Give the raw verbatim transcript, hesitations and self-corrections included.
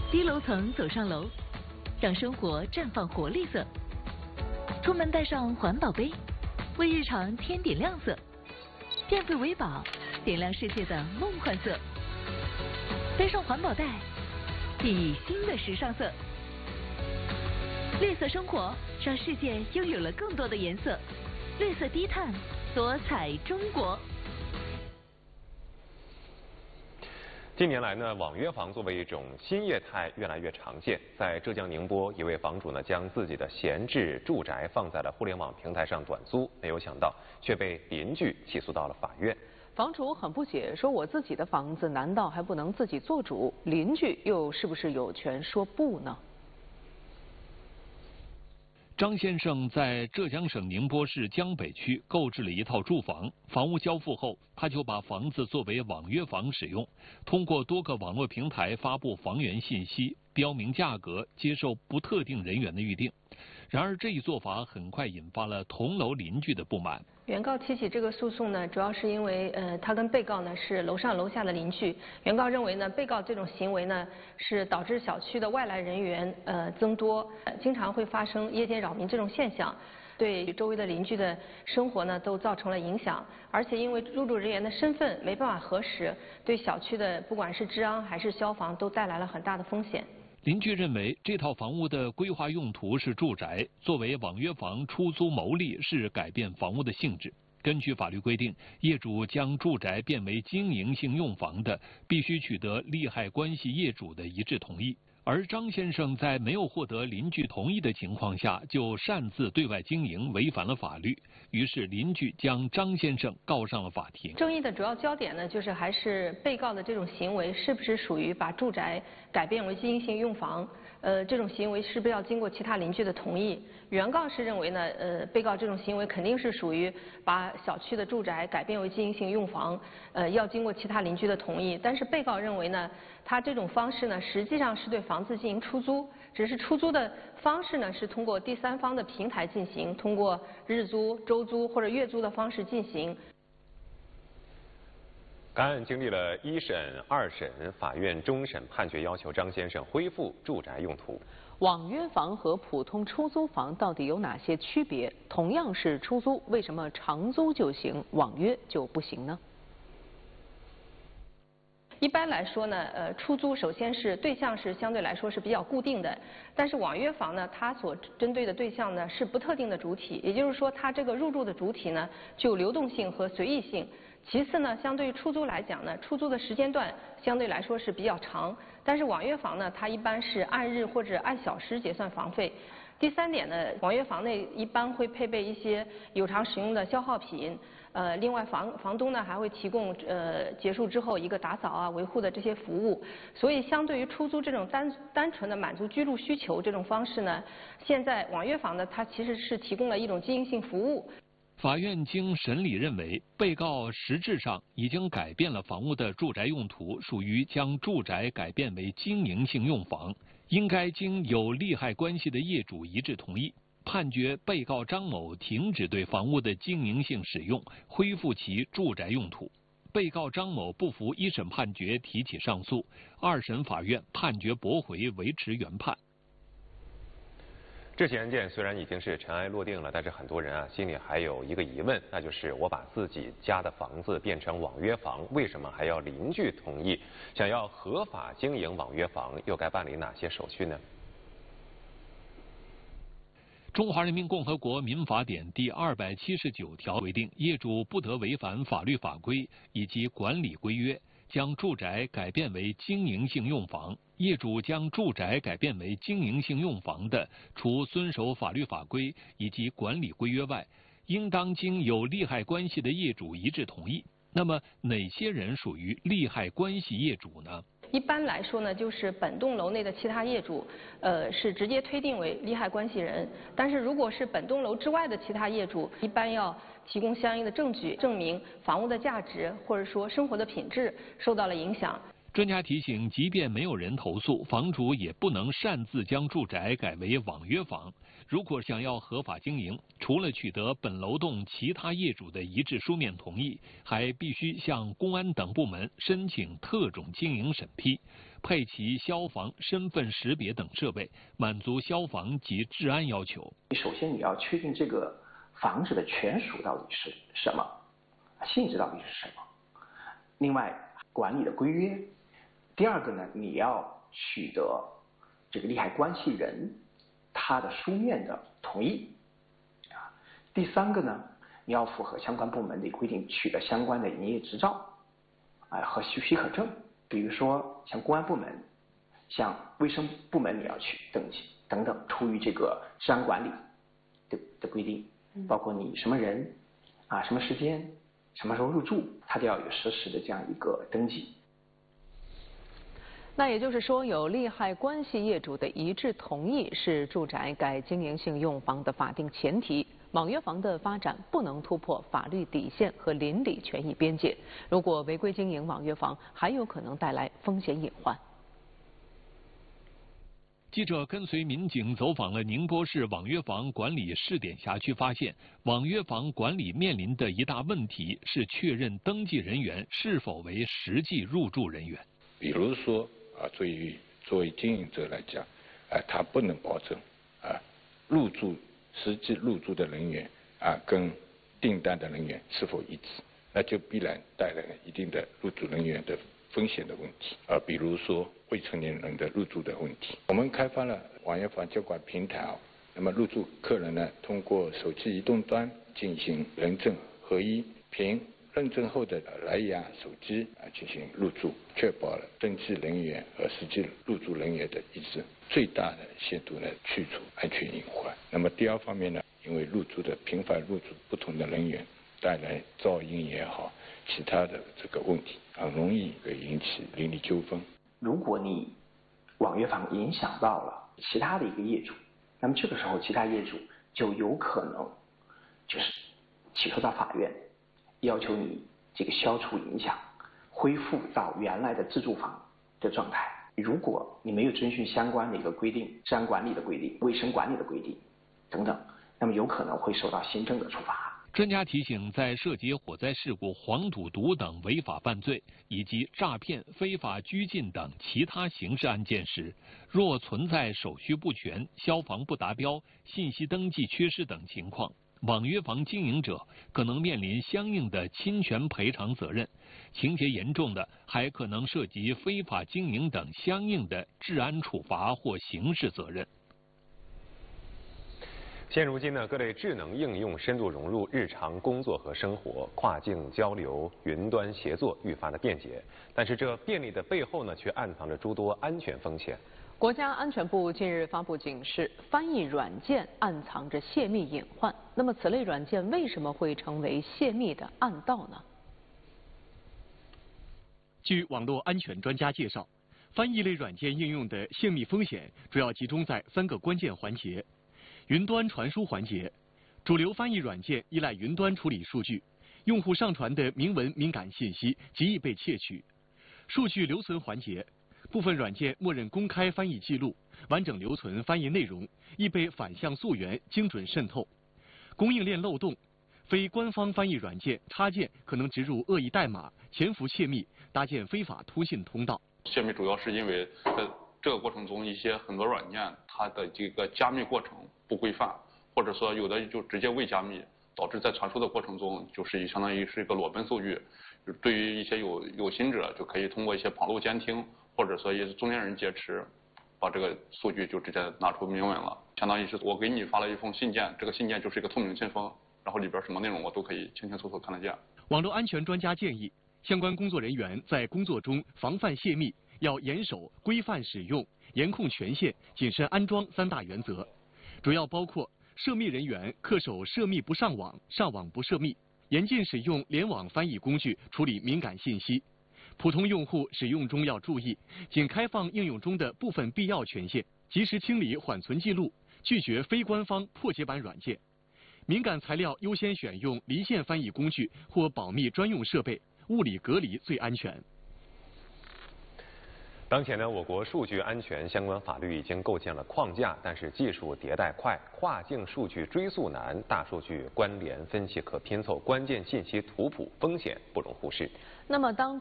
低楼层走上楼，让生活绽放活力色。出门带上环保杯，为日常添点亮色。电费为宝，点亮世界的梦幻色。背上环保袋，记忆新的时尚色。绿色生活让世界拥有了更多的颜色。绿色低碳，多彩中国。 近年来呢，网约房作为一种新业态越来越常见。在浙江宁波，一位房主呢将自己的闲置住宅放在了互联网平台上短租，没有想到却被邻居起诉到了法院。 房主很不解，说我自己的房子难道还不能自己做主？邻居又是不是有权说不呢？ 张先生在浙江省宁波市江北区购置了一套住房，房屋交付后，他就把房子作为网约房使用，通过多个网络平台发布房源信息，标明价格，接受不特定人员的预定。然而，这一做法很快引发了同楼邻居的不满。 原告提起这个诉讼呢，主要是因为呃，他跟被告呢是楼上楼下的邻居。原告认为呢，被告这种行为呢是导致小区的外来人员呃增多，呃经常会发生夜间扰民这种现象，对周围的邻居的生活呢都造成了影响。而且因为入住人员的身份没办法核实，对小区的不管是治安还是消防都带来了很大的风险。 邻居认为，这套房屋的规划用途是住宅，作为网约房出租牟利是改变房屋的性质。根据法律规定，业主将住宅变为经营性用房的，必须取得利害关系业主的一致同意。而张先生在没有获得邻居同意的情况下，就擅自对外经营，违反了法律。于是邻居将张先生告上了法庭。 争议的主要焦点呢，就是还是被告的这种行为是不是属于把住宅改变为经营性用房？呃，这种行为是不是要经过其他邻居的同意？原告是认为呢，呃，被告这种行为肯定是属于把小区的住宅改变为经营性用房，呃，要经过其他邻居的同意。但是被告认为呢，他这种方式呢，实际上是对房子进行出租，只是出租的方式呢是通过第三方的平台进行，通过日租、周租或者月租的方式进行。 该案经历了一审、二审，法院终审判决要求张先生恢复住宅用途。 网约房和普通出租房到底有哪些区别？同样是出租，为什么长租就行，网约就不行呢？ 一般来说呢，呃，出租首先是对象是相对来说是比较固定的，但是网约房呢，它所针对的对象呢是不特定的主体，也就是说，它这个入住的主体呢具有流动性和随意性。其次呢，相对于出租来讲呢，出租的时间段相对来说是比较长，但是网约房呢，它一般是按日或者按小时结算房费。第三点呢，网约房内一般会配备一些有偿使用的消耗品，呃，另外房房东呢还会提供呃结束之后一个打扫啊、维护的这些服务，所以相对于出租这种单单纯的满足居住需求这种方式呢，现在网约房呢它其实是提供了一种经营性服务。 法院经审理认为，被告实质上已经改变了房屋的住宅用途，属于将住宅改变为经营性用房，应该经有利害关系的业主一致同意。判决被告张某停止对房屋的经营性使用，恢复其住宅用途。被告张某不服一审判决，提起上诉，二审法院判决驳回，维持原判。 这起案件虽然已经是尘埃落定了，但是很多人啊心里还有一个疑问，那就是我把自己家的房子变成网约房，为什么还要邻居同意？想要合法经营网约房，又该办理哪些手续呢？ 中华人民共和国民法典第二百七十九条规定，业主不得违反法律法规以及管理规约，将住宅改变为经营性用房。业主将住宅改变为经营性用房的，除遵守法律法规以及管理规约外，应当经有利害关系的业主一致同意。那么，哪些人属于利害关系业主呢？ 一般来说呢，就是本栋楼内的其他业主，呃，是直接推定为利害关系人。但是如果是本栋楼之外的其他业主，一般要提供相应的证据，证明房屋的价值或者说生活的品质受到了影响。 专家提醒，即便没有人投诉，房主也不能擅自将住宅改为网约房。如果想要合法经营，除了取得本楼栋其他业主的一致书面同意，还必须向公安等部门申请特种经营审批，配齐消防、身份识别等设备，满足消防及治安要求。 首先，你要确定这个房子的权属到底是什么，性质到底是什么。另外，管理的规约。第二个呢，你要取得这个利害关系人他的书面的同意啊。第三个呢，你要符合相关部门的规定，取得相关的营业执照啊和许许可证。比如说像公安部门、像卫生部门，你要去登记等等，出于这个治安管理的的规定，包括你什么人啊、什么时间、什么时候入住，它都要有实时的这样一个登记。 那也就是说，有利害关系业主的一致同意是住宅改经营性用房的法定前提。网约房的发展不能突破法律底线和邻里权益边界，如果违规经营网约房，还有可能带来风险隐患。 记者跟随民警走访了宁波市网约房管理试点辖区，发现网约房管理面临的一大问题是确认登记人员是否为实际入住人员。 比如说啊，对于作为经营者来讲，啊，他不能保证啊入住实际入住的人员啊跟订单的人员是否一致，那就必然带来了一定的入住人员的风险的问题。啊，比如说未成年人的入住的问题，我们开发了网约房监管平台啊，那么入住客人呢，通过手机移动端进行人证合一，凭认证后的蓝牙手机啊进行入住，确保了登记人员和实际入住人员的一致，最大的限度呢去除安全隐患。那么第二方面呢，因为入住的频繁入住不同的人员，带来噪音也好，其他的这个问题，很容易会引起邻里纠纷。 如果你网约房影响到了其他的一个业主，那么这个时候其他业主就有可能就是起诉到法院，要求你这个消除影响，恢复到原来的自住房的状态。如果你没有遵循相关的一个规定，治安管理的规定、卫生管理的规定等等，那么有可能会受到行政的处罚。 专家提醒，在涉及火灾事故、黄赌毒等违法犯罪以及诈骗、非法拘禁等其他刑事案件时，若存在手续不全、消防不达标、信息登记缺失等情况，网约房经营者可能面临相应的侵权赔偿责任，情节严重的还可能涉及非法经营等相应的治安处罚或刑事责任。 现如今呢，各类智能应用深度融入日常工作和生活，跨境交流、云端协作愈发的便捷。但是这便利的背后呢，却暗藏着诸多安全风险。 国家安全部近日发布警示，翻译软件暗藏着泄密隐患。那么，此类软件为什么会成为泄密的暗道呢？ 据网络安全专家介绍，翻译类软件应用的泄密风险主要集中在三个关键环节。云端传输环节，主流翻译软件依赖云端处理数据，用户上传的明文敏感信息极易被窃取。数据留存环节，部分软件默认公开翻译记录，完整留存翻译内容，易被反向溯源精准渗透。供应链漏洞，非官方翻译软件插件可能植入恶意代码，潜伏窃密，搭建非法通信通道。 泄密主要是因为在这个过程中，一些很多软件它的这个加密过程不规范，或者说有的就直接未加密，导致在传输的过程中就是相当于是一个裸奔数据。对于一些有有心者，就可以通过一些旁路监听，或者说一些中间人劫持，把这个数据就直接拿出明文了。相当于是我给你发了一封信件，这个信件就是一个透明信封，然后里边什么内容我都可以清清楚楚看得见。 网络安全专家建议，相关工作人员在工作中防范泄密，要严守规范使用、严控权限、谨慎安装三大原则，主要包括涉密人员恪守涉密不上网、上网不涉密，严禁使用联网翻译工具处理敏感信息。普通用户使用中要注意，仅开放应用中的部分必要权限，及时清理缓存记录，拒绝非官方破解版软件。敏感材料优先选用离线翻译工具或保密专用设备，物理隔离最安全。 当前呢，我国数据安全相关法律已经构建了框架，但是技术迭代快，跨境数据追溯难，大数据关联分析可拼凑关键信息图谱，风险不容忽视。 那么当